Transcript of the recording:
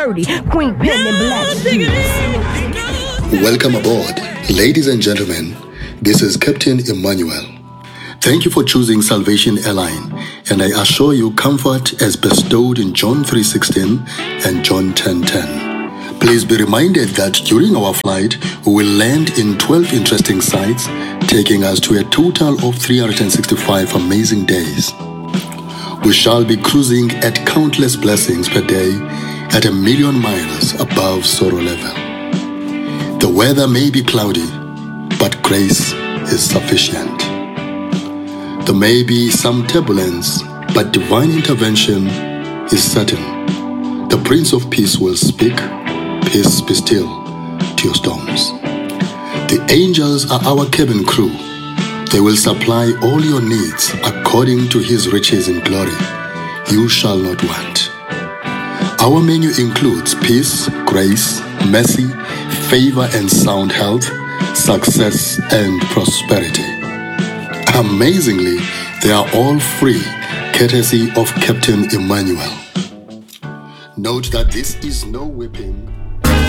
Queen Pen and Black Shoes. Welcome aboard, ladies and gentlemen. This is Captain Emmanuel. Thank you for choosing Salvation Airline, and I assure you comfort as bestowed in John 3:16 and John 10:10. Please be reminded that during our flight, we will land in 12 interesting sites, taking us to a total of 365 amazing days. We shall be cruising at countless blessings per day at 1,000,000 miles above sorrow level. The weather may be cloudy, but grace is sufficient. There may be some turbulence, but divine intervention is certain. The Prince of Peace will speak, peace be still to your storms. The angels are our cabin crew. They will supply all your needs according to his riches in glory. You shall not want. Our menu includes peace, grace, mercy, favor and sound health, success and prosperity. Amazingly, they are all free, courtesy of Captain Emmanuel. Note that this is no whipping